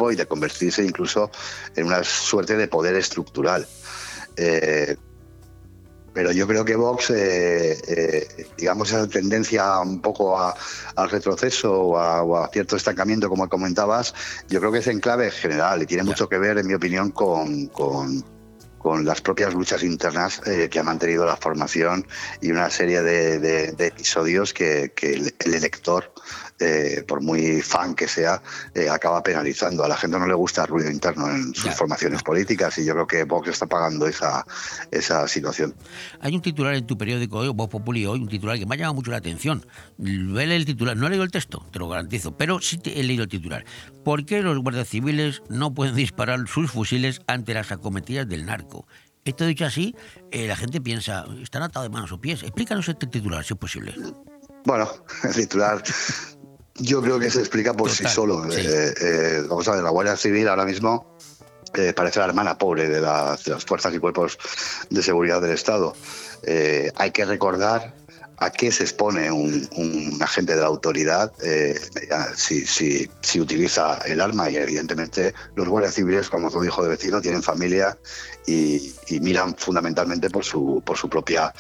cuerpo y de convertirse incluso en una suerte de poder estructural. Pero yo creo que Vox, digamos, esa tendencia un poco al retroceso o a cierto estancamiento, como comentabas, yo creo que es en clave general y tiene mucho que ver, en mi opinión, con las propias luchas internas que ha mantenido la formación y una serie de episodios que el elector, por muy fan que sea, acaba penalizando. A la gente no le gusta el ruido interno en sus formaciones políticas y yo creo que Vox está pagando esa situación. Hay un titular en tu periódico hoy, Vox Populi hoy, un titular que me ha llamado mucho la atención. Lee el titular, no he leído el texto, te lo garantizo, pero sí he leído el titular. ¿Por qué los guardias civiles no pueden disparar sus fusiles ante las acometidas del narco? Esto dicho así, la gente piensa, están atados de manos o pies. Explícanos este titular, si es posible. Bueno, el titular yo creo que se explica por sí solo. Sí. Vamos a ver, la Guardia Civil ahora mismo parece la hermana pobre de las fuerzas y cuerpos de seguridad del Estado. Hay que recordar a qué se expone un agente de la autoridad si utiliza el arma, y evidentemente los guardias civiles, como todo hijo de vecino, tienen familia y miran fundamentalmente por su propia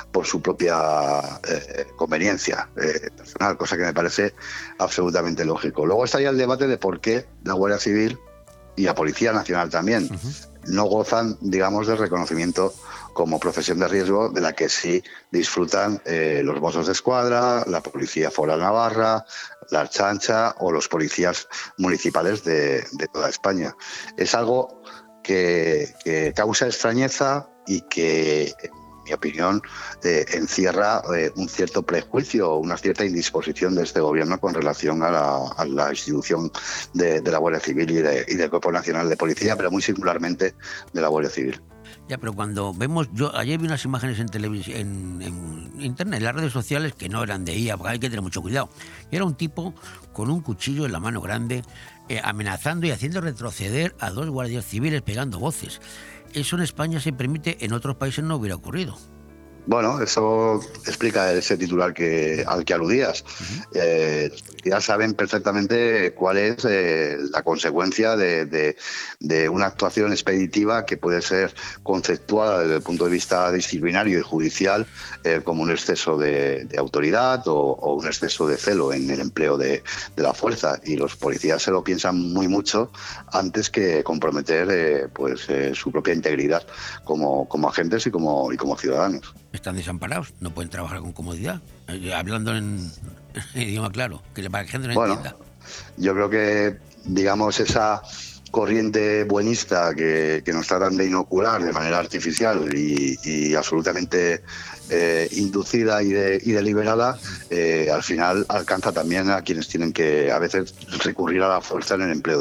conveniencia personal, cosa que me parece absolutamente lógico. Luego está ya el debate de por qué la Guardia Civil y la Policía Nacional también no gozan, digamos, del reconocimiento como profesión de riesgo de la que sí disfrutan los Mossos de Escuadra, la Policía Foral Navarra, la Ertzaintza o los policías municipales de toda España. Es algo que causa extrañeza y que, en mi opinión, encierra un cierto prejuicio o una cierta indisposición de este gobierno con relación a la institución de la Guardia Civil y del Cuerpo Nacional de Policía, pero muy singularmente de la Guardia Civil. Ya, pero cuando vemos, yo ayer vi unas imágenes en televisión, en internet, en las redes sociales, que no eran de IA, porque hay que tener mucho cuidado. Y era un tipo con un cuchillo en la mano grande, amenazando y haciendo retroceder a 2 guardias civiles pegando voces. Eso en España se permite, en otros países no hubiera ocurrido. Bueno, eso explica ese titular al que aludías. Los policías saben perfectamente cuál es la consecuencia de una actuación expeditiva que puede ser conceptuada desde el punto de vista disciplinario y judicial como un exceso de autoridad o un exceso de celo en el empleo de la fuerza. Y los policías se lo piensan muy mucho antes que comprometer su propia integridad como agentes y como ciudadanos. Están desamparados, no pueden trabajar con comodidad, hablando en idioma claro, que para que la gente no entienda. Yo creo que, digamos, esa corriente buenista que nos tratan de inocular de manera artificial y absolutamente inducida y deliberada, al final alcanza también a quienes tienen que a veces recurrir a la fuerza en el empleo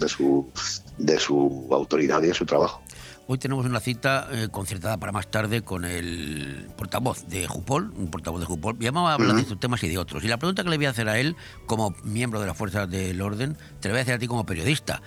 de su autoridad y de su trabajo. Hoy tenemos una cita concertada para más tarde con el portavoz de Jupol, un portavoz de Jupol. Vamos a hablar de estos temas y de otros. Y la pregunta que le voy a hacer a él, como miembro de las fuerzas del orden, te la voy a hacer a ti como periodista.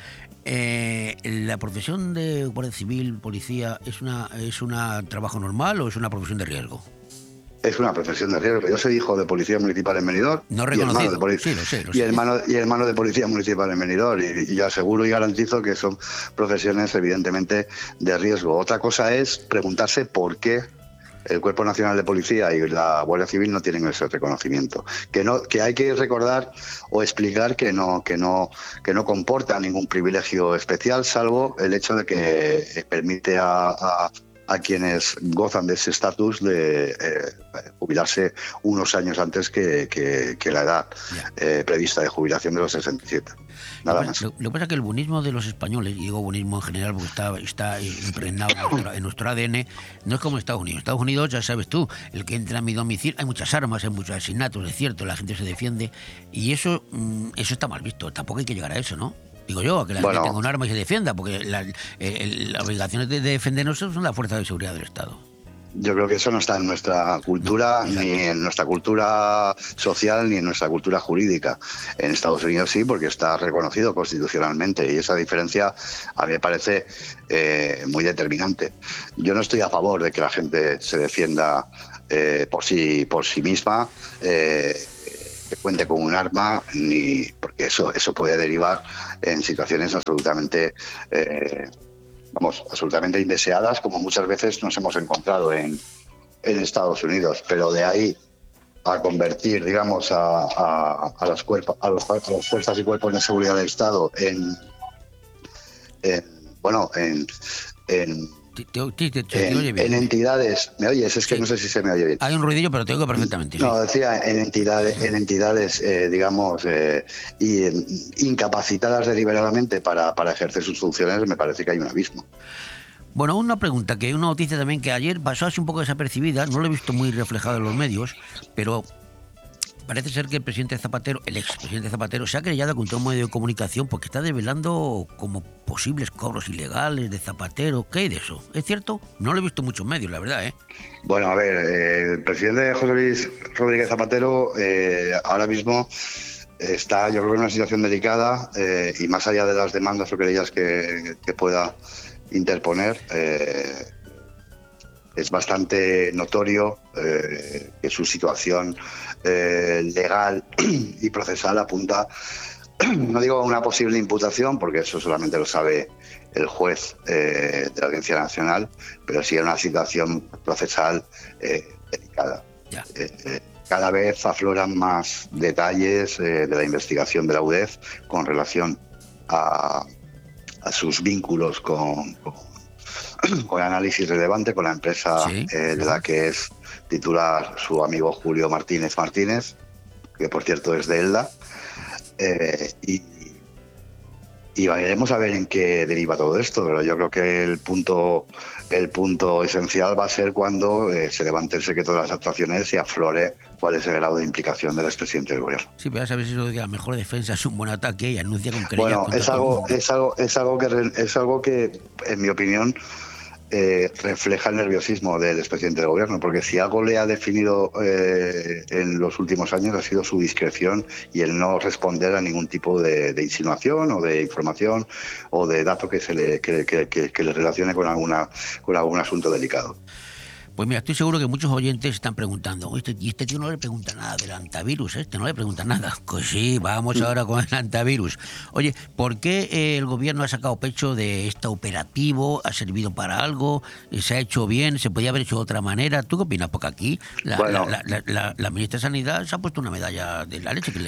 ¿La profesión de guardia civil, policía, es un trabajo normal o es una profesión de riesgo? Es una profesión de riesgo. Yo soy hijo de policía municipal en Benidorm. No reconocido. Y hermano de policía municipal en Benidorm. Y yo aseguro y garantizo que son profesiones evidentemente de riesgo. Otra cosa es preguntarse por qué el Cuerpo Nacional de Policía y la Guardia Civil no tienen ese reconocimiento. Que hay que recordar o explicar que no comporta ningún privilegio especial, salvo el hecho de que permite a quienes gozan de ese estatus de jubilarse unos años antes que la edad prevista de jubilación de los 67. Nada más. Lo que pasa es que el buenismo de los españoles, y digo buenismo en general porque está impregnado en nuestro ADN, no es como Estados Unidos. Estados Unidos, ya sabes tú, el que entra a mi domicilio, hay muchas armas, hay muchos asesinatos, es cierto, la gente se defiende, y eso está mal visto. Tampoco hay que llegar a eso, ¿no? Digo yo, que la gente tenga un arma y se defienda, porque las obligaciones de defendernos son las fuerzas de seguridad del Estado. Yo creo que eso no está en nuestra cultura, ni en nuestra cultura social, ni en nuestra cultura jurídica. En Estados Unidos sí, porque está reconocido constitucionalmente, y esa diferencia a mí me parece muy determinante. Yo no estoy a favor de que la gente se defienda por sí misma, que cuente con un arma, ni porque eso puede derivar en situaciones absolutamente absolutamente indeseadas, como muchas veces nos hemos encontrado en Estados Unidos. Pero de ahí a convertir, digamos, a las fuerzas y cuerpos de seguridad del Estado en oye bien. En entidades. ¿Me oyes? Es que sí. No sé si se me oye bien. Hay un ruidillo, pero te oigo perfectamente. No, decía en entidades, digamos, incapacitadas deliberadamente para ejercer sus funciones, me parece que hay un abismo. Bueno, una pregunta, que una noticia también que ayer pasó así un poco desapercibida, no lo he visto muy reflejado en los medios, pero parece ser que el presidente Zapatero, el expresidente Zapatero, se ha querellado contra un medio de comunicación porque está desvelando como posibles cobros ilegales de Zapatero. ¿Qué hay de eso? ¿Es cierto? No lo he visto en muchos medios, la verdad, ¿eh? Bueno, a ver, el presidente José Luis Rodríguez Zapatero ahora mismo está, yo creo, en una situación delicada y más allá de las demandas o querellas que pueda interponer, es bastante notorio que su situación legal y procesal apunta, no digo a una posible imputación, porque eso solamente lo sabe el juez de la Audiencia Nacional, pero sí a una situación procesal delicada. Cada vez afloran más detalles de la investigación de la UDEF con relación a sus vínculos con análisis relevante, con la empresa de la que es titular su amigo Julio Martínez, que por cierto es de Elda, y veremos a ver en qué deriva todo esto, pero yo creo que el punto esencial va a ser cuando se levante el secreto de las actuaciones y aflore cuál es el grado de implicación del expresidente del gobierno. Sí, pero ya sabes eso de que la mejor defensa es un buen ataque y anuncia con querellas. Bueno, es algo que, en mi opinión, refleja el nerviosismo del expresidente del gobierno, porque si algo le ha definido en los últimos años ha sido su discreción y el no responder a ningún tipo de insinuación o de información o de dato que le relacione con algún asunto delicado. Pues mira, estoy seguro que muchos oyentes están preguntando, ¿y este tío no le pregunta nada del antivirus? No le pregunta nada. Pues sí, vamos ahora con el antivirus. Oye, ¿por qué el gobierno ha sacado pecho de este operativo? ¿Ha servido para algo? ¿Se ha hecho bien? ¿Se podía haber hecho de otra manera? ¿Tú qué opinas? Porque aquí la ministra de Sanidad se ha puesto una medalla de la leche que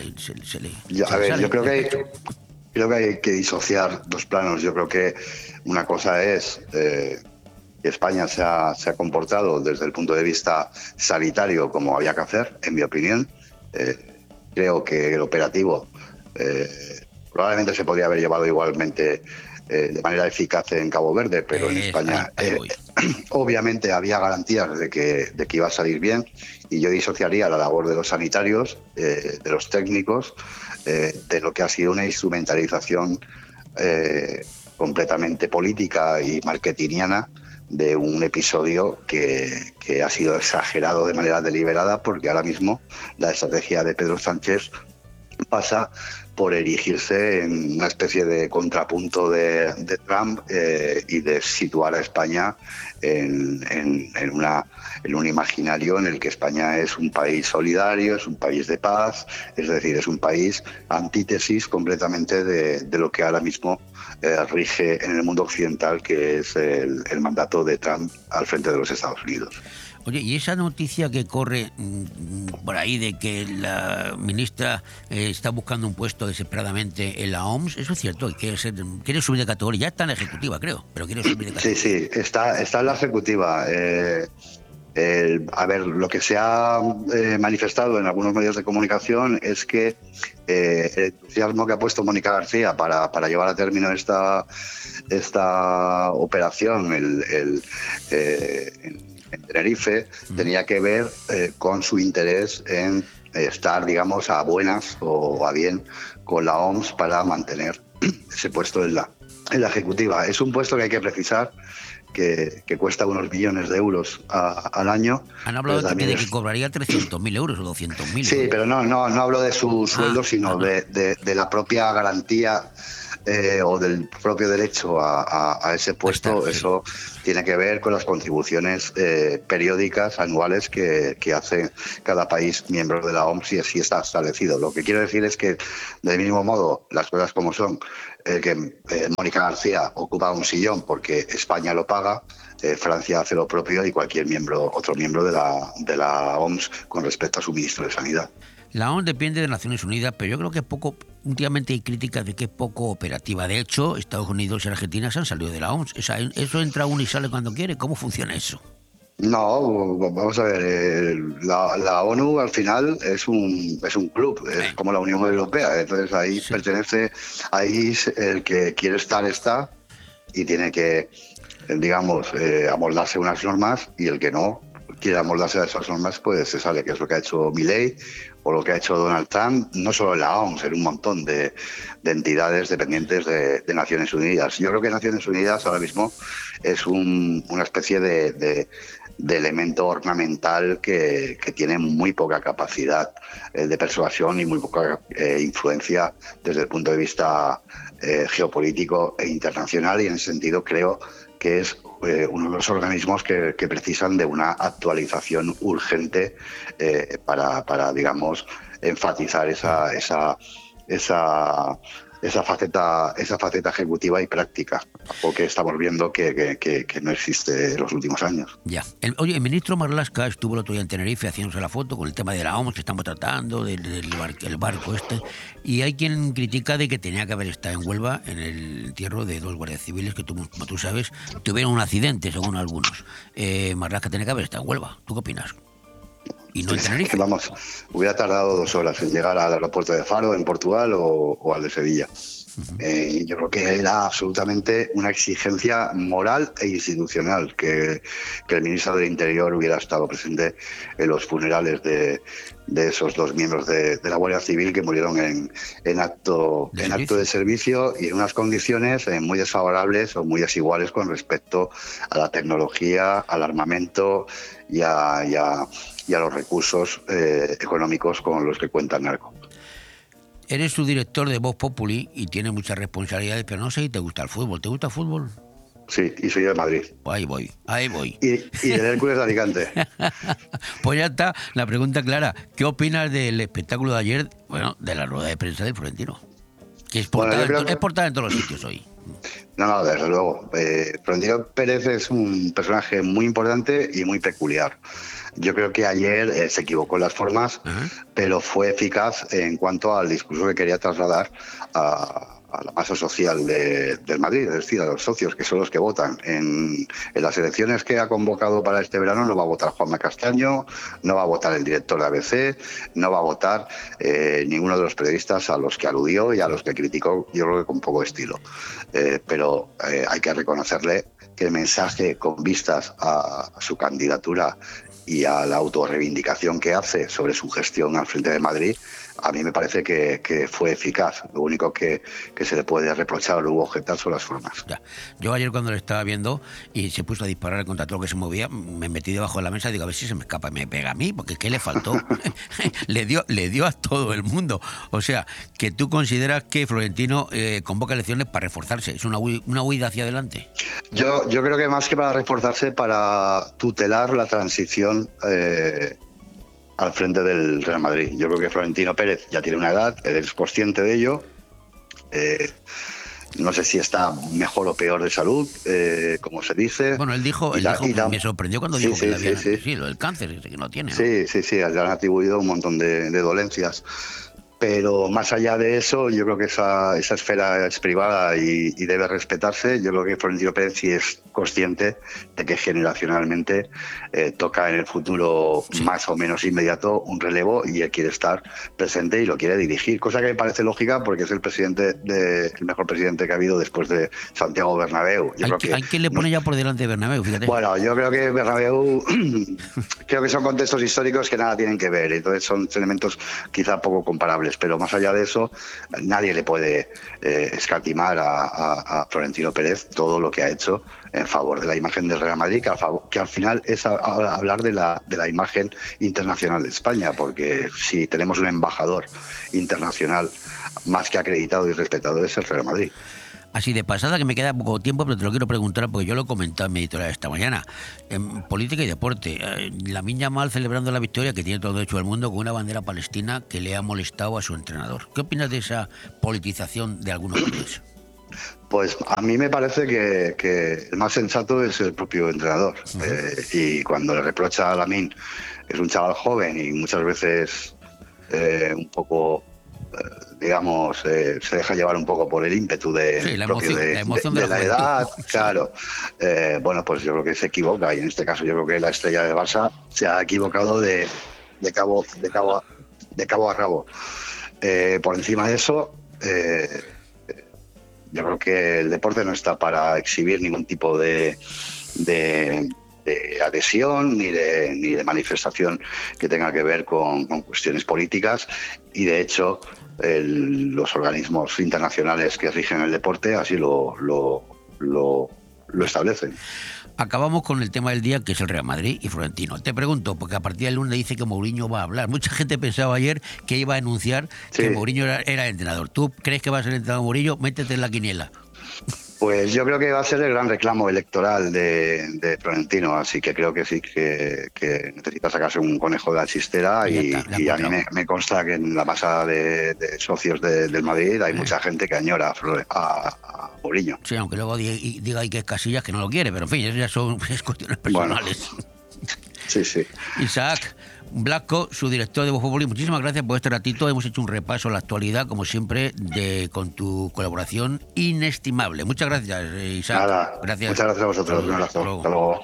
yo creo que hay que disociar dos planos. Yo creo que una cosa es... España se ha comportado desde el punto de vista sanitario como había que hacer, en mi opinión. Creo que el operativo probablemente se podría haber llevado igualmente de manera eficaz en Cabo Verde, pero en España obviamente había garantías de que iba a salir bien, y yo disociaría la labor de los sanitarios, de los técnicos, de lo que ha sido una instrumentalización completamente política y marketingiana de un episodio que ha sido exagerado de manera deliberada, porque ahora mismo la estrategia de Pedro Sánchez pasa por erigirse en una especie de contrapunto de Trump y de situar a España en un imaginario en el que España es un país solidario, es un país de paz, es decir, es un país antítesis completamente de lo que ahora mismo rige en el mundo occidental, que es el mandato de Trump al frente de los Estados Unidos. Oye, ¿y esa noticia que corre por ahí de que la ministra está buscando un puesto desesperadamente en la OMS, eso es cierto? Quiere subir de categoría, ya está en la ejecutiva, creo, pero quiere subir de categoría. Sí, está en la ejecutiva. A ver, lo que se ha manifestado en algunos medios de comunicación es que el entusiasmo que ha puesto Mónica García para llevar a término esta operación en Tenerife tenía que ver con su interés en estar, digamos, a buenas o a bien con la OMS para mantener ese puesto en la ejecutiva. Es un puesto que hay que precisar que cuesta unos millones de euros al año. Han hablado de que cobraría 300.000 euros o 200.000. Sí, pero no hablo de su sueldo, sino de la propia garantía o del propio derecho a ese puesto, eso tiene que ver con las contribuciones periódicas, anuales, que hace cada país miembro de la OMS, y así está establecido. Lo que quiero decir es que, del mismo modo, las cosas como son, que Mónica García ocupa un sillón porque España lo paga, Francia hace lo propio, y cualquier otro miembro de la OMS con respecto a su ministro de Sanidad. La OMS depende de Naciones Unidas, pero yo creo que últimamente hay críticas de que es poco operativa. De hecho, Estados Unidos y Argentina se han salido de la OMS. Eso entra uno y sale cuando quiere. ¿Cómo funciona eso? No, vamos a ver, la ONU al final es un club, es como la Unión Europea, entonces ahí pertenece, ahí el que quiere estar está, y tiene que, digamos, amoldarse unas normas, y el que no quiere amoldarse a esas normas, pues se sale, que es lo que ha hecho Milei o lo que ha hecho Donald Trump, no solo en la OMS, en un montón de entidades dependientes de Naciones Unidas. Yo creo que Naciones Unidas ahora mismo es una especie de elemento ornamental que tiene muy poca capacidad de persuasión y muy poca influencia desde el punto de vista geopolítico e internacional, y en ese sentido creo que es uno de los organismos que precisan de una actualización urgente para digamos, enfatizar esa faceta ejecutiva y práctica, porque estamos viendo que no existe en los últimos años. Ya. El ministro Marlaska estuvo el otro día en Tenerife haciéndose la foto con el tema de la OMS que estamos tratando, del barco este, y hay quien critica de que tenía que haber estado en Huelva en el entierro de 2 guardias civiles que, como tú sabes, tuvieron un accidente, según algunos. Marlaska tenía que haber estado en Huelva. ¿Tú qué opinas? Y no en Tenerife. Vamos, hubiera tardado 2 horas en llegar al aeropuerto de Faro, en Portugal, o al de Sevilla. Yo creo que era absolutamente una exigencia moral e institucional que el ministro del Interior hubiera estado presente en los funerales de esos 2 miembros de la Guardia Civil que murieron en acto de servicio, y en unas condiciones muy desfavorables o muy desiguales con respecto a la tecnología, al armamento y a los recursos económicos con los que cuenta el narco. Eres su director de Vox Populi y tienes muchas responsabilidades, pero no sé si te gusta el fútbol. ¿Te gusta el fútbol? Sí, y soy de Madrid. Ahí voy. Y el Hércules de Alicante. Pues ya está, la pregunta clara. ¿Qué opinas del espectáculo de ayer, de la rueda de prensa del Florentino? Que es portada en todos los sitios hoy. No, desde luego. Florentino Pérez es un personaje muy importante y muy peculiar. Yo creo que ayer se equivocó en las formas, pero fue eficaz en cuanto al discurso que quería trasladar a la masa social del Madrid, es decir, a los socios, que son los que votan. En las elecciones que ha convocado para este verano no va a votar Juanma Castaño, no va a votar el director de ABC, no va a votar ninguno de los periodistas a los que aludió y a los que criticó, yo creo que con poco estilo. Pero hay que reconocerle que el mensaje con vistas a su candidatura y a la autorreivindicación que hace sobre su gestión al frente de Madrid, a mí me parece que fue eficaz. Lo único que se le puede reprochar o objetar son las formas. Ya. Yo ayer, cuando le estaba viendo y se puso a disparar contra todo lo que se movía, me metí debajo de la mesa y digo, a ver si se me escapa y me pega a mí, porque ¿qué le faltó? le dio a todo el mundo. O sea, que tú consideras que Florentino convoca elecciones para reforzarse. ¿Es una huida hacia adelante? Yo creo que más que para reforzarse, para tutelar la transición al frente del Real Madrid. Yo creo que Florentino Pérez ya tiene una edad, él es consciente de ello. No sé si está mejor o peor de salud, como se dice. Bueno, él dijo, me sorprendió cuando dijo que lo del cáncer, que no tiene, ¿no? Sí, le han atribuido un montón de dolencias. Pero más allá de eso, yo creo que esa esfera es privada y debe respetarse. Yo creo que Florentino Pérez sí es consciente de que generacionalmente toca en el futuro más o menos inmediato un relevo, y él quiere estar presente y lo quiere dirigir, cosa que me parece lógica porque es el mejor presidente que ha habido después de Santiago Bernabéu. Hay quien le pone ya por delante de Bernabéu, fíjate. Bueno, yo creo que Bernabéu creo que son contextos históricos que nada tienen que ver, entonces son elementos quizá poco comparables. reprobables, pero más allá de eso, nadie le puede escatimar a Florentino Pérez todo lo que ha hecho en favor de la imagen del Real Madrid, que al final es hablar de la imagen internacional de España, porque si tenemos un embajador internacional más que acreditado y respetado es el Real Madrid. Así de pasada, que me queda poco tiempo, pero te lo quiero preguntar porque yo lo he comentado en mi editorial esta mañana. En política y deporte, Lamine Yamal celebrando la victoria, que tiene todo el derecho del mundo, con una bandera palestina que le ha molestado a su entrenador. ¿Qué opinas de esa politización de algunos clubes? Pues a mí me parece que el más sensato es el propio entrenador. Y cuando le reprocha a Lamine, es un chaval joven y muchas veces un poco... digamos, se deja llevar un poco por el ímpetu de la edad, claro. Bueno, pues yo creo que se equivoca, y en este caso yo creo que la estrella de Barça se ha equivocado de cabo a rabo. Por encima de eso, yo creo que el deporte no está para exhibir ningún tipo de adhesión ni de manifestación que tenga que ver con cuestiones políticas, y de hecho los organismos internacionales que rigen el deporte así lo establecen. Acabamos con el tema del día, que es el Real Madrid y Florentino. Te pregunto, porque a partir del lunes dice que Mourinho va a hablar. Mucha gente pensaba ayer que iba a anunciar que Mourinho era entrenador. ¿Tú crees que va a ser entrenador Mourinho? Métete en la quiniela. Pues yo creo que va a ser el gran reclamo electoral de Florentino, así que creo que sí que necesita sacarse un conejo de la chistera, y a mí me consta que en la masa de socios del Madrid hay mucha gente que añora a Mourinho. Sí, aunque luego diga ahí que es Casillas que no lo quiere, pero en fin, eso ya son cuestiones personales. Bueno, sí. Isaac Blasco, su director de Voz Populi, muchísimas gracias por este ratito. Hemos hecho un repaso a la actualidad, como siempre, con tu colaboración inestimable. Muchas gracias, Isaac. Nada, gracias. Muchas gracias a vosotros. Un abrazo. Hasta luego.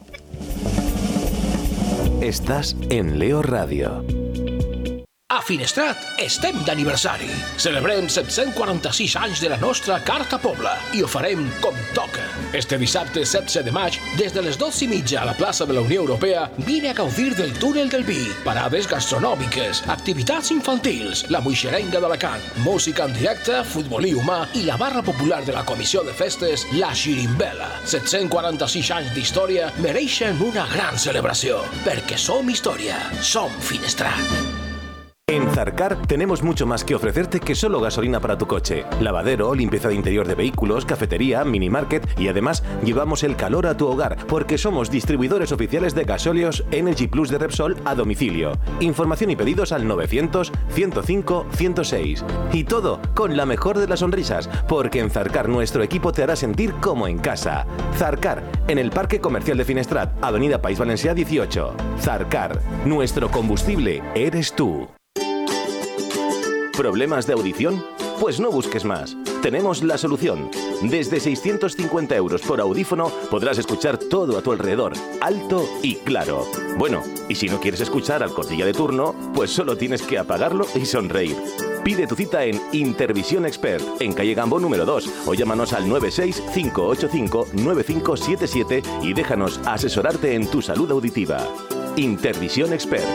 Estás en Leo Radio. A Finestrat estem d'aniversari. Celebrem 746 anys de la nostra Carta Pobla i ho farem com toca. Este dissabte 16 de maig, des de les 12:30 a la plaça de la Unió Europea, vine a gaudir del túnel del vi, parades gastronòmiques, activitats infantils, la moixerenga d'Alacant, música en directe, futbolí humà i la barra popular de la Comissió de Festes, la Xirimbela. 746 anys d'història mereixen una gran celebració, perquè som història, som Finestrat. En Zarcar tenemos mucho más que ofrecerte que solo gasolina para tu coche. Lavadero, limpieza de interior de vehículos, cafetería, mini market, y además llevamos el calor a tu hogar porque somos distribuidores oficiales de gasóleos Energy Plus de Repsol a domicilio. Información y pedidos al 900 105 106. Y todo con la mejor de las sonrisas, porque en Zarcar nuestro equipo te hará sentir como en casa. Zarcar, en el Parque Comercial de Finestrat, Avenida País Valencià 18. Zarcar, nuestro combustible eres tú. ¿Problemas de audición? Pues no busques más. Tenemos la solución. Desde 650 € por audífono podrás escuchar todo a tu alrededor, alto y claro. Bueno, y si no quieres escuchar al cotilla de turno, pues solo tienes que apagarlo y sonreír. Pide tu cita en Intervisión Expert, en calle Gambó número 2, o llámanos al 96 585 9577 y déjanos asesorarte en tu salud auditiva. Intervisión Expert.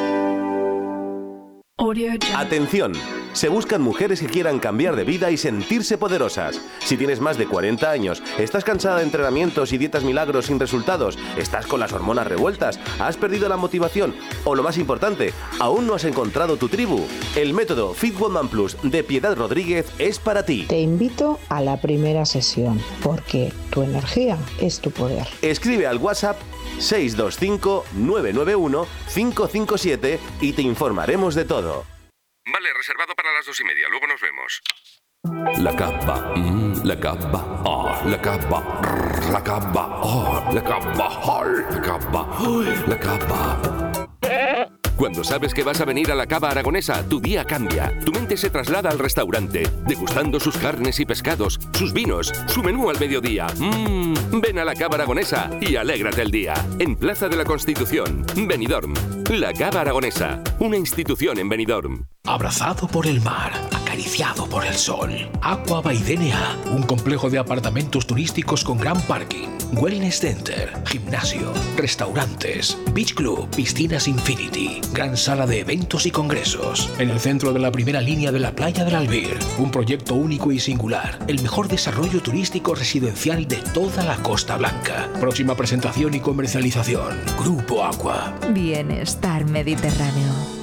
Atención, se buscan mujeres que quieran cambiar de vida y sentirse poderosas. Si tienes más de 40 años, estás cansada de entrenamientos y dietas milagros sin resultados, estás con las hormonas revueltas, has perdido la motivación o, lo más importante, aún no has encontrado tu tribu, el método Fit Woman Plus de Piedad Rodríguez es para ti. Te invito a la primera sesión, porque tu energía es tu poder. Escribe al WhatsApp 625 991 557 y te informaremos de todo. Vale, reservado para las 2:30. Luego nos vemos. La capa, la capa, la capa, la capa, la capa, la capa, la capa. Cuando sabes que vas a venir a la Cava Aragonesa, tu día cambia. Tu mente se traslada al restaurante, degustando sus carnes y pescados, sus vinos, su menú al mediodía. Ven a la Cava Aragonesa y alégrate el día. En Plaza de la Constitución, Benidorm. La Cava Aragonesa, una institución en Benidorm. Abrazado por el mar, acariciado acariciado por el sol. Aqua by DNA, un complejo de apartamentos turísticos con gran parking, wellness center, gimnasio, restaurantes, beach club, piscinas infinity, gran sala de eventos y congresos. En el centro de la primera línea de la playa del Albir, un proyecto único y singular, el mejor desarrollo turístico residencial de toda la Costa Blanca. Próxima presentación y comercialización, Grupo Aqua. Bienestar Mediterráneo.